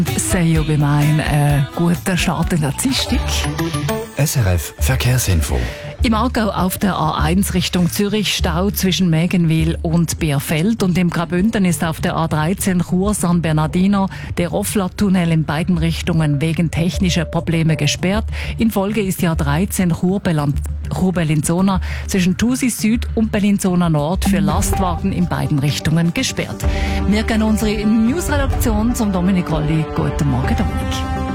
Sehr gemein, guter Start in der Dienstag. SRF Verkehrsinfo. Im Aargau auf der A1 Richtung Zürich Stau zwischen Mägenwil und Bierfeld und im Graubünden ist auf der A13 Chur-San Bernardino der Roffler-Tunnel in beiden Richtungen wegen technischer Probleme gesperrt. In Folge ist die A13 Chur-Bellinzona zwischen Thusis Süd und Bellinzona Nord für Lastwagen in beiden Richtungen gesperrt. Wir gehen unsere Newsredaktion zum Dominik Rolli. Guten Morgen, Dominik.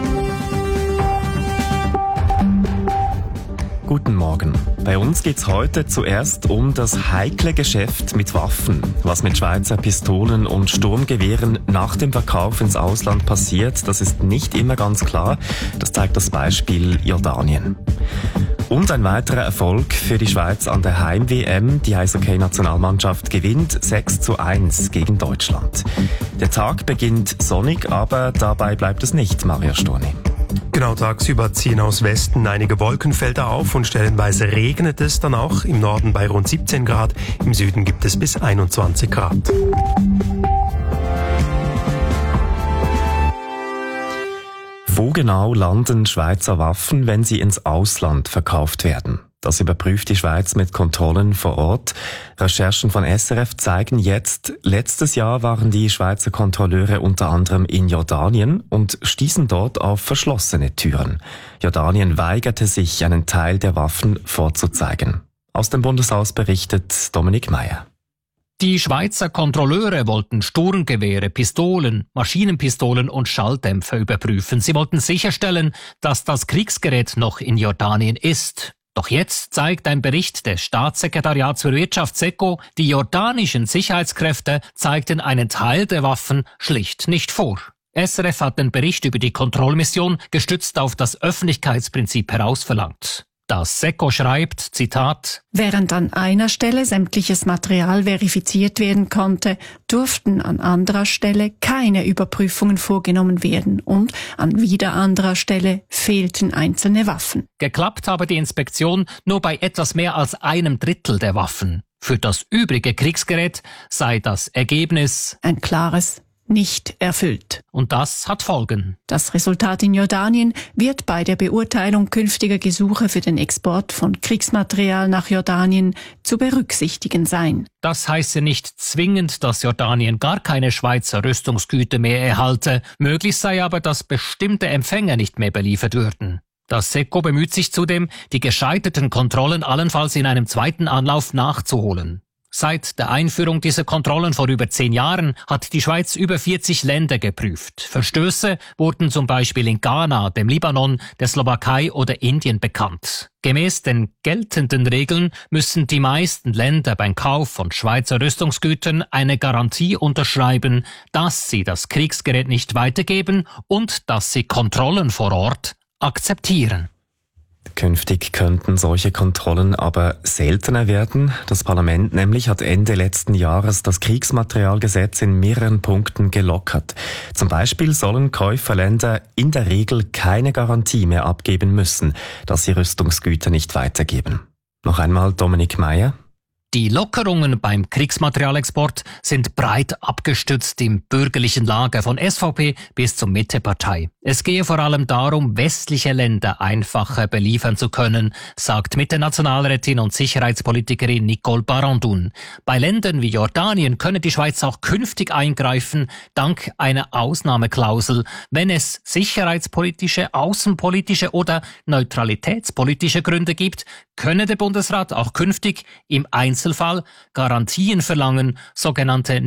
Guten Morgen. Bei uns geht's heute zuerst um das heikle Geschäft mit Waffen. Was mit Schweizer Pistolen und Sturmgewehren nach dem Verkauf ins Ausland passiert, das ist nicht immer ganz klar. Das zeigt das Beispiel Jordanien. Und ein weiterer Erfolg für die Schweiz an der Heim-WM. Die Eishockey-Nationalmannschaft gewinnt 6:1 gegen Deutschland. Der Tag beginnt sonnig, aber dabei bleibt es nicht, Mario Storni. Genau, tagsüber ziehen aus Westen einige Wolkenfelder auf und stellenweise regnet es dann auch. Im Norden bei rund 17 Grad, im Süden gibt es bis 21 Grad. Wo genau landen Schweizer Waffen, wenn sie ins Ausland verkauft werden? Das überprüft die Schweiz mit Kontrollen vor Ort. Recherchen von SRF zeigen jetzt, letztes Jahr waren die Schweizer Kontrolleure unter anderem in Jordanien und stießen dort auf verschlossene Türen. Jordanien weigerte sich, einen Teil der Waffen vorzuzeigen. Aus dem Bundeshaus berichtet Dominik Meyer. Die Schweizer Kontrolleure wollten Sturmgewehre, Pistolen, Maschinenpistolen und Schalldämpfer überprüfen. Sie wollten sicherstellen, dass das Kriegsgerät noch in Jordanien ist. Doch jetzt zeigt ein Bericht des Staatssekretariats für Wirtschaft SECO, die jordanischen Sicherheitskräfte zeigten einen Teil der Waffen schlicht nicht vor. SRF hat den Bericht über die Kontrollmission gestützt auf das Öffentlichkeitsprinzip herausverlangt. Das SECO schreibt, Zitat: Während an einer Stelle sämtliches Material verifiziert werden konnte, durften an anderer Stelle keine Überprüfungen vorgenommen werden und an wieder anderer Stelle fehlten einzelne Waffen. Geklappt habe die Inspektion nur bei etwas mehr als 1/3 der Waffen. Für das übrige Kriegsgerät sei das Ergebnis ein klares nicht erfüllt. Und das hat Folgen. Das Resultat in Jordanien wird bei der Beurteilung künftiger Gesuche für den Export von Kriegsmaterial nach Jordanien zu berücksichtigen sein. Das heiße nicht zwingend, dass Jordanien gar keine Schweizer Rüstungsgüter mehr erhalte. Möglich sei aber, dass bestimmte Empfänger nicht mehr beliefert würden. Das SECO bemüht sich zudem, die gescheiterten Kontrollen allenfalls in einem zweiten Anlauf nachzuholen. Seit der Einführung dieser Kontrollen vor über 10 Jahren hat die Schweiz über 40 Länder geprüft. Verstöße wurden zum Beispiel in Ghana, dem Libanon, der Slowakei oder Indien bekannt. Gemäß den geltenden Regeln müssen die meisten Länder beim Kauf von Schweizer Rüstungsgütern eine Garantie unterschreiben, dass sie das Kriegsgerät nicht weitergeben und dass sie Kontrollen vor Ort akzeptieren. Künftig könnten solche Kontrollen aber seltener werden. Das Parlament nämlich hat Ende letzten Jahres das Kriegsmaterialgesetz in mehreren Punkten gelockert. Zum Beispiel sollen Käuferländer in der Regel keine Garantie mehr abgeben müssen, dass sie Rüstungsgüter nicht weitergeben. Noch einmal Dominik Meyer. Die Lockerungen beim Kriegsmaterialexport sind breit abgestützt im bürgerlichen Lager von SVP bis zur Mittepartei. Es gehe vor allem darum, westliche Länder einfacher beliefern zu können, sagt Mitte-Nationalrätin und Sicherheitspolitikerin Nicole Barandun. Bei Ländern wie Jordanien könne die Schweiz auch künftig eingreifen, dank einer Ausnahmeklausel, wenn es sicherheitspolitische, außenpolitische oder neutralitätspolitische Gründe gibt, könne der Bundesrat auch künftig im Einzelfall Garantien verlangen, sogenannte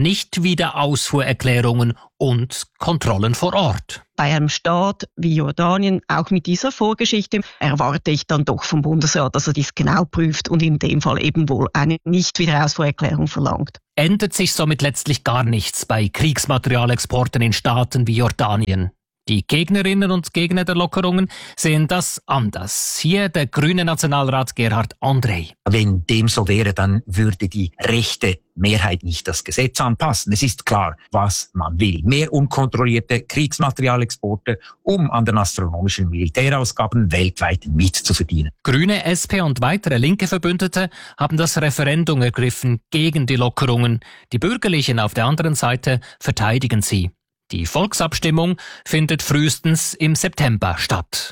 Nicht-Wiederausfuhrerklärungen und Kontrollen vor Ort. Bei einem Staat wie Jordanien, auch mit dieser Vorgeschichte, erwarte ich dann doch vom Bundesrat, dass er dies genau prüft und in dem Fall eben wohl eine Nicht-Wiederausfuhrerklärung verlangt. Ändert sich somit letztlich gar nichts bei Kriegsmaterialexporten in Staaten wie Jordanien. Die Gegnerinnen und Gegner der Lockerungen sehen das anders. Hier der grüne Nationalrat Gerhard André. Wenn dem so wäre, dann würde die rechte Mehrheit nicht das Gesetz anpassen. Es ist klar, was man will. Mehr unkontrollierte Kriegsmaterialexporte, um an den astronomischen Militärausgaben weltweit mitzuverdienen. Grüne, SP und weitere linke Verbündete haben das Referendum ergriffen gegen die Lockerungen. Die Bürgerlichen auf der anderen Seite verteidigen sie. Die Volksabstimmung findet frühestens im September statt.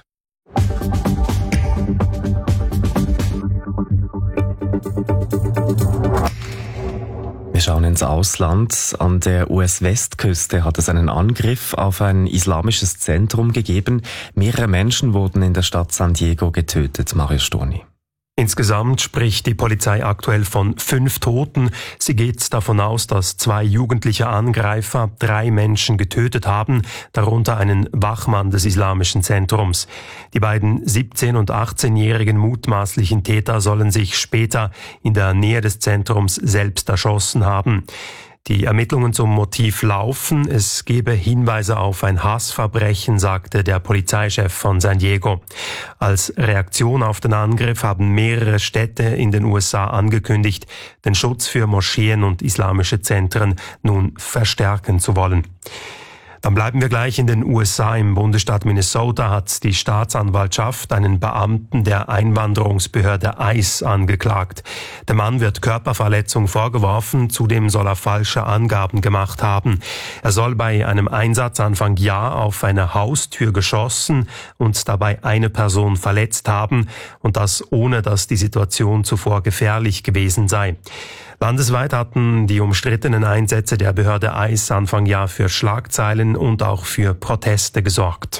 Wir schauen ins Ausland. An der US-Westküste hat es einen Angriff auf ein islamisches Zentrum gegeben. Mehrere Menschen wurden in der Stadt San Diego getötet. Mario Sturni. Insgesamt spricht die Polizei aktuell von 5 Toten. Sie geht davon aus, dass 2 jugendliche Angreifer 3 Menschen getötet haben, darunter einen Wachmann des islamischen Zentrums. Die beiden 17- und 18-jährigen mutmaßlichen Täter sollen sich später in der Nähe des Zentrums selbst erschossen haben. Die Ermittlungen zum Motiv laufen. Es gebe Hinweise auf ein Hassverbrechen, sagte der Polizeichef von San Diego. Als Reaktion auf den Angriff haben mehrere Städte in den USA angekündigt, den Schutz für Moscheen und islamische Zentren nun verstärken zu wollen. Dann bleiben wir gleich in den USA. Im Bundesstaat Minnesota hat die Staatsanwaltschaft einen Beamten der Einwanderungsbehörde ICE angeklagt. Der Mann wird Körperverletzung vorgeworfen, zudem soll er falsche Angaben gemacht haben. Er soll bei einem Einsatz Anfang Jahr auf eine Haustür geschossen und dabei eine Person verletzt haben, und das ohne, dass die Situation zuvor gefährlich gewesen sei. Landesweit hatten die umstrittenen Einsätze der Behörde ICE Anfang Jahr für Schlagzeilen und auch für Proteste gesorgt.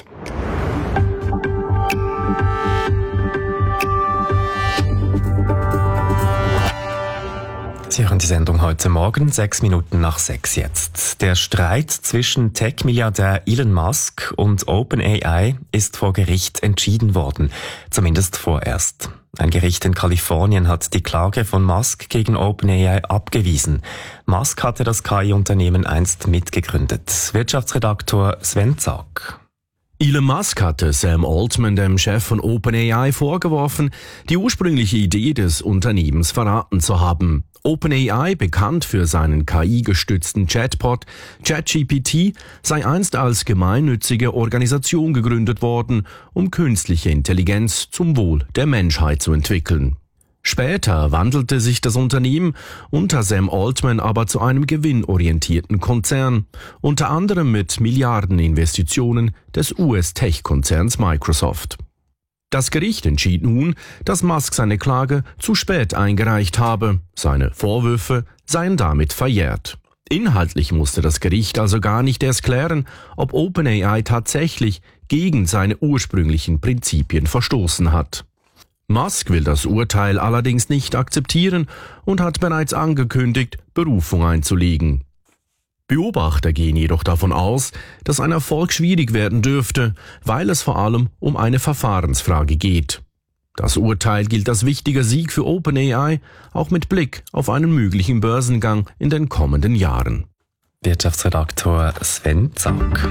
Sie hören die Sendung heute Morgen, 6 Minuten nach 6 jetzt. Der Streit zwischen Tech-Milliardär Elon Musk und OpenAI ist vor Gericht entschieden worden. Zumindest vorerst. Ein Gericht in Kalifornien hat die Klage von Musk gegen OpenAI abgewiesen. Musk hatte das KI-Unternehmen einst mitgegründet. Wirtschaftsredaktor Sven Zack. Elon Musk hatte Sam Altman, dem Chef von OpenAI, vorgeworfen, die ursprüngliche Idee des Unternehmens verraten zu haben. OpenAI, bekannt für seinen KI-gestützten Chatbot ChatGPT, sei einst als gemeinnützige Organisation gegründet worden, um künstliche Intelligenz zum Wohl der Menschheit zu entwickeln. Später wandelte sich das Unternehmen unter Sam Altman aber zu einem gewinnorientierten Konzern, unter anderem mit Milliardeninvestitionen des US-Tech-Konzerns Microsoft. Das Gericht entschied nun, dass Musk seine Klage zu spät eingereicht habe. Seine Vorwürfe seien damit verjährt. Inhaltlich musste das Gericht also gar nicht erst klären, ob OpenAI tatsächlich gegen seine ursprünglichen Prinzipien verstoßen hat. Musk will das Urteil allerdings nicht akzeptieren und hat bereits angekündigt, Berufung einzulegen. Beobachter gehen jedoch davon aus, dass ein Erfolg schwierig werden dürfte, weil es vor allem um eine Verfahrensfrage geht. Das Urteil gilt als wichtiger Sieg für OpenAI, auch mit Blick auf einen möglichen Börsengang in den kommenden Jahren. Wirtschaftsredaktor Sven Zack.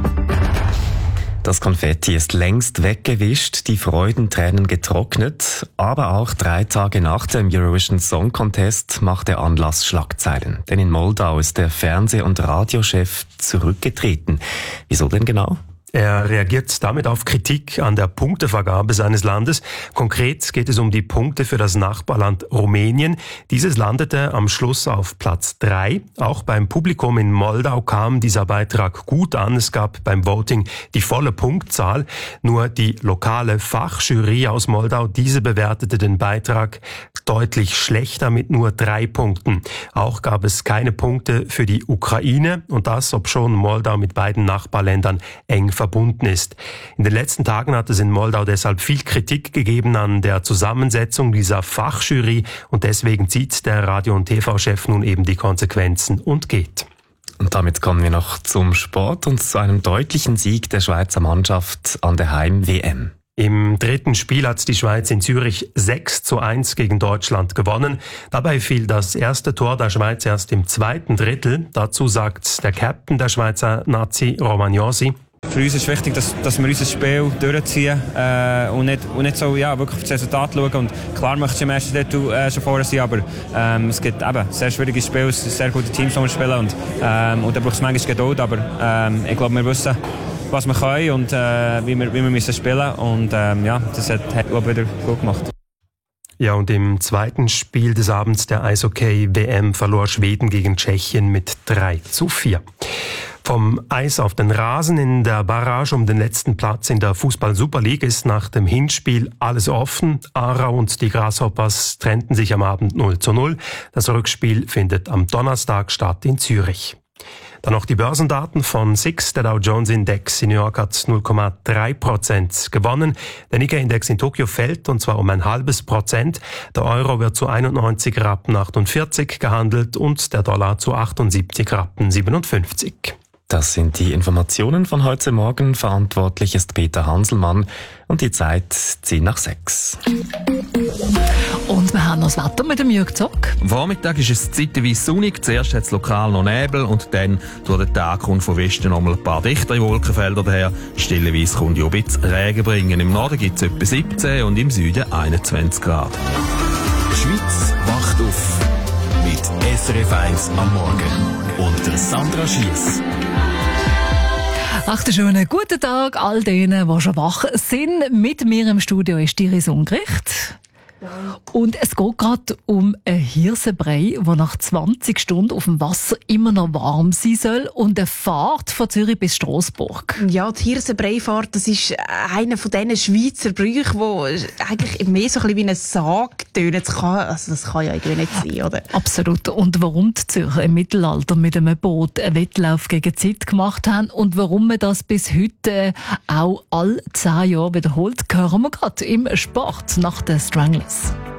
Das Konfetti ist längst weggewischt, die Freudentränen getrocknet, aber auch 3 Tage nach dem Eurovision Song Contest macht der Anlass Schlagzeilen. Denn in Moldau ist der Fernseh- und Radiochef zurückgetreten. Wieso denn genau? Er reagiert damit auf Kritik an der Punktevergabe seines Landes. Konkret geht es um die Punkte für das Nachbarland Rumänien. Dieses landete am Schluss auf Platz 3. Auch beim Publikum in Moldau kam dieser Beitrag gut an. Es gab beim Voting die volle Punktzahl. Nur die lokale Fachjury aus Moldau, diese bewertete den Beitrag deutlich schlechter mit nur 3 Punkten. Auch gab es keine Punkte für die Ukraine, und das, obschon Moldau mit beiden Nachbarländern eng verbunden ist. In den letzten Tagen hat es in Moldau deshalb viel Kritik gegeben an der Zusammensetzung dieser Fachjury, und deswegen zieht der Radio- und TV-Chef nun eben die Konsequenzen und geht. Und damit kommen wir noch zum Sport und zu einem deutlichen Sieg der Schweizer Mannschaft an der Heim-WM. Im 3. Spiel hat die Schweiz in Zürich 6:1 gegen Deutschland gewonnen. Dabei fiel das erste Tor der Schweiz erst im 2. Drittel. Dazu sagt der Captain der Schweizer Nazi, Romagnosi: Für uns ist wichtig, dass wir unser Spiel durchziehen und nicht so wirklich auf das Resultat schauen. Und klar möchtest du im ersten Drittel schon vorne sein, aber es gibt eben sehr schwierige Spiele, es sind sehr gute Teams, die wir spielen, und da braucht es manchmal Geduld, aber ich glaube, wir wissen, was wir können und wie wir müssen spielen, und das hat glaube ich, wieder gut gemacht. Ja, und im 2. Spiel des Abends der Eishockey-WM verlor Schweden gegen Tschechien mit 3:4. Vom Eis auf den Rasen in der Barrage um den letzten Platz in der Fußball-Super League ist nach dem Hinspiel alles offen. Aarau und die Grasshoppers trennten sich am Abend 0:0. Das Rückspiel findet am Donnerstag statt in Zürich. Dann noch die Börsendaten von SIX. Der Dow Jones Index in New York hat 0,3% gewonnen. Der Nikkei-Index in Tokio fällt, und zwar um 0,5%. Der Euro wird zu 91,48 Rappen gehandelt und der Dollar zu 78,57 Rappen. Das sind die Informationen von heute Morgen. Verantwortlich ist Peter Hanselmann und die Zeit 5:10. Und wir haben noch das Wetter mit dem Jürg Zock. Am Vormittag ist es zeitweise sonnig. Zuerst hat es lokal noch Nebel und dann durch den Tag kommt von Westen noch mal ein paar dichtere Wolkenfelder daher. Stellenweise kommt ja ein bisschen Regen bringen. Im Norden gibt es etwa 17 und im Süden 21 Grad. Die Schweiz wacht auf mit SRF 1 am Morgen und der Sandra Schiess. Ach, einen schönen guten Tag all denen, die schon wach sind. Mit mir im Studio ist Iris Ungericht. Und es geht gerade um einen Hirsenbrei, der nach 20 Stunden auf dem Wasser immer noch warm sein soll, und eine Fahrt von Zürich bis Strasbourg. Ja, die Hirsenbreifahrt, das ist einer von diesen Schweizer Brüchen, die eigentlich mehr so ein bisschen wie ein Sarg tönen. Das kann ja irgendwie nicht sein, oder? Absolut. Und warum die Zürcher im Mittelalter mit einem Boot einen Wettlauf gegen die Zeit gemacht haben und warum man das bis heute auch alle 10 Jahre wiederholt, hören wir gerade im Sport nach den Stranglers.